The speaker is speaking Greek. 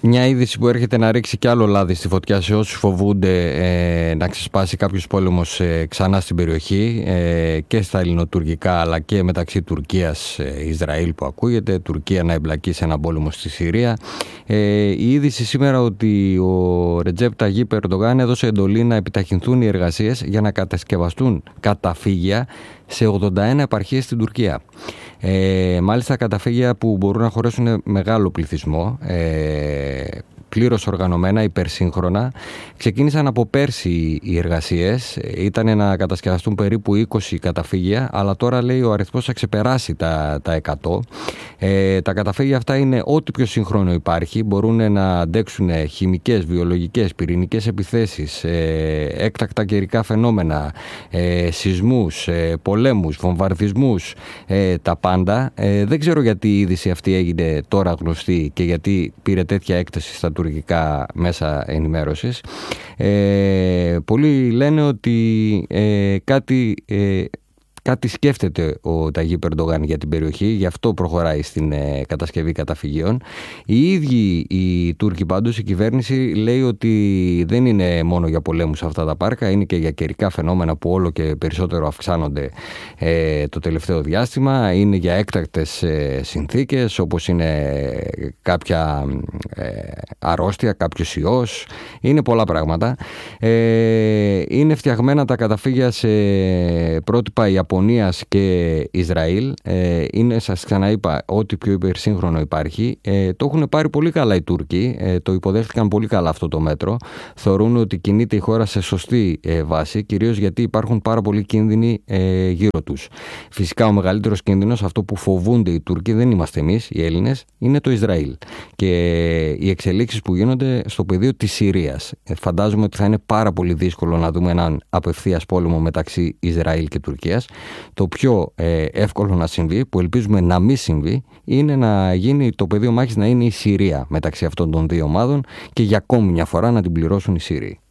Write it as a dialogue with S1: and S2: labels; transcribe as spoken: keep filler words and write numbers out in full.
S1: Μια είδηση που έρχεται να ρίξει κι άλλο λάδι στη φωτιά σε όσους φοβούνται ε, να ξεσπάσει κάποιος πόλεμος ε, ξανά στην περιοχή ε, και στα ελληνοτουρκικά αλλά και μεταξύ Τουρκίας ε, Ισραήλ που ακούγεται, Τουρκία να εμπλακεί σε έναν πόλεμο στη Συρία. Ε, η είδηση σήμερα ότι ο Ρετζέπ Ταγίπ Ερντογάν έδωσε εντολή να επιταχυνθούν οι εργασίες για να κατασκευαστούν καταφύγια σε ογδόντα ένα επαρχίες στην Τουρκία. Ε, μάλιστα καταφύγια που μπορούν να χωρέσουν μεγάλο πληθυσμό, ε, πλήρως οργανωμένα, υπερσύγχρονα. Ξεκίνησαν από πέρσι οι εργασίες, ήταν να κατασκευαστούν περίπου είκοσι καταφύγια, αλλά τώρα λέει ο αριθμός θα ξεπεράσει τα, τα εκατό. Ε, τα καταφύγια αυτά είναι ό,τι πιο σύγχρονο υπάρχει, μπορούν να αντέξουν χημικές, βιολογικές, πυρηνικές επιθέσεις, ε, έκτακτα καιρικά φαινόμενα, ε, σεισμούς, ε, πολέμους, βομβαρδισμούς, ε, τα πάντα. Ε, δεν ξέρω γιατί η είδηση αυτή έγινε τώρα γνωστή και γιατί πήρε τέτοια έκταση στα τουρκικά μέσα ενημέρωσης. Ε, πολλοί λένε ότι ε, κάτι... Ε, Κάτι σκέφτεται ο Ταγίπ Ερντογάν για την περιοχή, γι' αυτό προχωράει στην ε, κατασκευή καταφυγίων. Οι ίδιοι οι Τούρκοι πάντως, η κυβέρνηση λέει ότι δεν είναι μόνο για πολέμους αυτά τα πάρκα, είναι και για καιρικά φαινόμενα που όλο και περισσότερο αυξάνονται ε, το τελευταίο διάστημα. Είναι για έκτακτες ε, συνθήκες, όπως είναι κάποια ε, αρρώστια, κάποιος ιός, είναι πολλά πράγματα. Ε, είναι φτιαγμένα τα καταφύγια σε πρότυπα Ιαπωνίας και Ισραήλ. Ε, είναι, σας ξαναείπα, ό,τι πιο υπερσύγχρονο υπάρχει. Ε, το έχουν πάρει πολύ καλά οι Τούρκοι, ε, το υποδέχτηκαν πολύ καλά αυτό το μέτρο. Θεωρούν ότι κινείται η χώρα σε σωστή ε, βάση, κυρίως γιατί υπάρχουν πάρα πολλοί κίνδυνοι ε, γύρω τους. Φυσικά ο μεγαλύτερος κίνδυνος, αυτό που φοβούνται οι Τούρκοι, δεν είμαστε εμείς οι Έλληνες, είναι το Ισραήλ και οι εξελίξεις που γίνονται στο πεδίο της Συρίας. Ε, φαντάζομαι ότι θα είναι πάρα πολύ δύσκολο να δούμε έναν απευθείας πόλεμο μεταξύ Ισραήλ και Τουρκίας. Το πιο ε, εύκολο να συμβεί, που ελπίζουμε να μην συμβεί, είναι να γίνει το πεδίο μάχης να είναι η Συρία μεταξύ αυτών των δύο ομάδων και για ακόμη μια φορά να την πληρώσουν οι Σύριοι.